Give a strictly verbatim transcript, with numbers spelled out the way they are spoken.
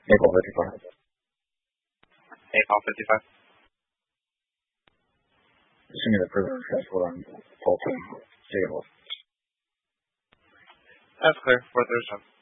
Maple fifty-five. Maple fifty-five. Assuming the prisoner is successful on full time stable. That's clear. four thirty-seven.